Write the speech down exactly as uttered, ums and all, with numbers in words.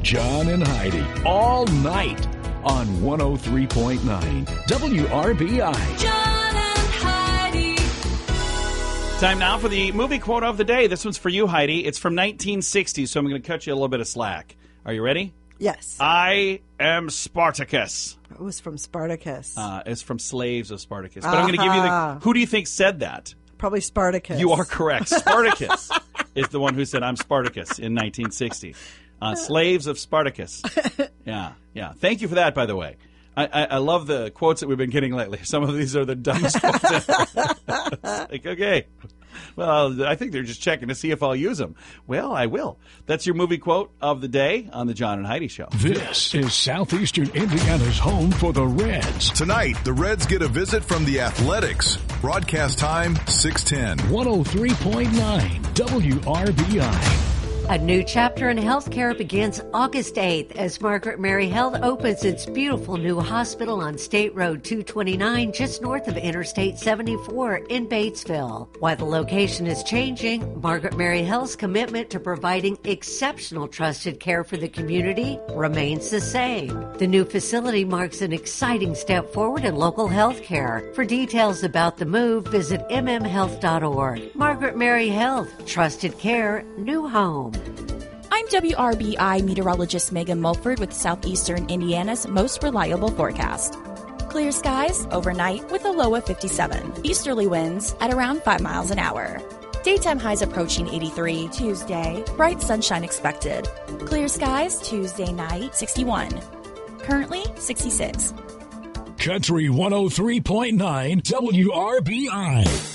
John and Heidi, all night on one oh three point nine W R B I. John and Heidi. Time now for the movie quote of the day. This one's for you, Heidi. It's from nineteen sixty, so I'm going to cut you a little bit of slack. Are you ready? Yes. I am Spartacus. It was from Spartacus. Uh, it's from Slaves of Spartacus. But I'm going to give you the... Who do you think said that? Probably Spartacus. You are correct. Spartacus is the one who said, I'm Spartacus in nineteen sixty. Uh, Slaves of Spartacus. Yeah, yeah. Thank you for that, by the way. I, I, I love the quotes that we've been getting lately. Some of these are the dumbest quotes ever. Like, okay. Well, I think they're just checking to see if I'll use them. Well, I will. That's your movie quote of the day on the John and Heidi Show. This is Southeastern Indiana's home for the Reds. Tonight, the Reds get a visit from the Athletics. Broadcast time, six ten. one oh three point nine W R B I. A new chapter in healthcare begins August eighth as Margaret Mary Health opens its beautiful new hospital on State Road two twenty-nine, just north of Interstate seventy-four in Batesville. While the location is changing, Margaret Mary Health's commitment to providing exceptional trusted care for the community remains the same. The new facility marks an exciting step forward in local health care. For details about the move, visit m m health dot org. Margaret Mary Health, trusted care, new home. I'm W R B I meteorologist Megan Mulford with Southeastern Indiana's most reliable forecast. Clear skies overnight with a low of fifty-seven. Easterly winds at around five miles an hour. Daytime highs approaching eighty-three. Tuesday, bright sunshine expected. Clear skies Tuesday night, sixty-one. Currently, sixty-six. Country one oh three point nine W R B I.